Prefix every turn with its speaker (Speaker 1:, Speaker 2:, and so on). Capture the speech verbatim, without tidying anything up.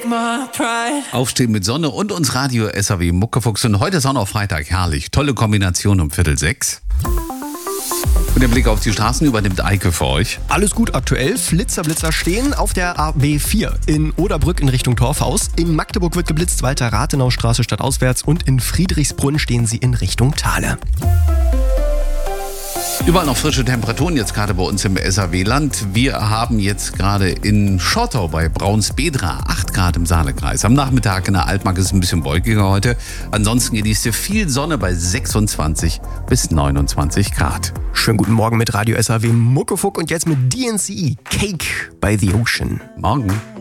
Speaker 1: Aufstehen mit Sonne und uns Radio S A W Muckefuchs. Und heute ist auch noch Freitag, herrlich. Tolle Kombination um Viertel sechs. Und der Blick auf die Straßen übernimmt Eike für euch.
Speaker 2: Alles gut aktuell. Flitzer, Blitzer stehen auf der A B vier in Oderbrück in Richtung Torfhaus. In Magdeburg wird geblitzt, Walter-Rathenau-Straße stadtauswärts. Und in Friedrichsbrunn stehen sie in Richtung Thale.
Speaker 1: Überall noch frische Temperaturen jetzt gerade bei uns im S A W-Land. Wir haben jetzt gerade in Schottau bei Braunsbedra acht Grad im Saalekreis. Am Nachmittag in der Altmark ist es ein bisschen wolkiger heute. Ansonsten genießt ihr viel Sonne bei sechsundzwanzig bis neunundzwanzig Grad.
Speaker 2: Schönen guten Morgen mit Radio S A W Muckefuck und jetzt mit D N C Cake by the Ocean.
Speaker 1: Morgen.